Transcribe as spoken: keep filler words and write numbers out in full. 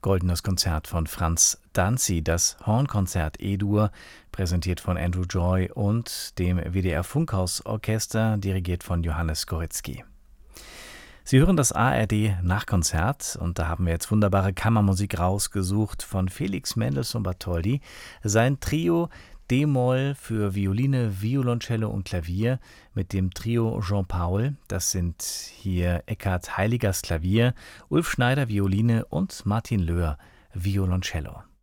Goldenes Konzert von Franz Danzi, das Hornkonzert E-Dur, präsentiert von Andrew Joy und dem W D R Funkhausorchester, dirigiert von Johannes Skoritzky. Sie hören das A R D Nachkonzert und da haben wir jetzt wunderbare Kammermusik rausgesucht von Felix Mendelssohn Bartholdy. Sein Trio D-Moll für Violine, Violoncello und Klavier mit dem Trio Jean Paul. Das sind hier Eckhard Heiligers Klavier, Ulf Schneider Violine und Martin Löhr Violoncello.